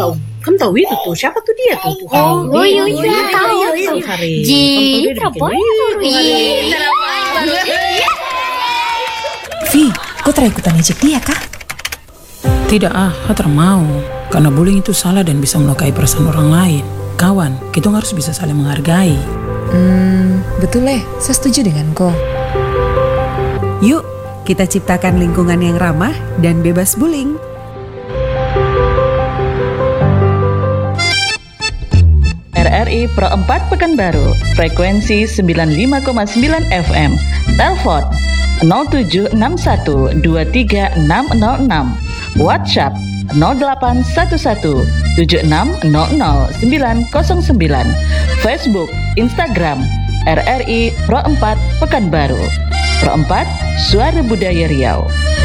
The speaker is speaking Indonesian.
kamu tahu itu tuh siapa tuh dia tuh? Iya tahu. Ji, Vi, kau terikutan ejek dia kah? Tidak Hatra mau. Karena bullying itu salah dan bisa melukai perasaan orang lain. Kawan, kita harus bisa saling menghargai. Betul saya setuju dengan kau. Yuk, kita ciptakan lingkungan yang ramah dan bebas bullying. RRI Pro 4 Pekanbaru, frekuensi 95,9 FM. Telepon 0761 23606. WhatsApp 0811 7600 909. Facebook, Instagram RRI Pro 4 Pekanbaru. Pro 4 Suara Budaya Riau.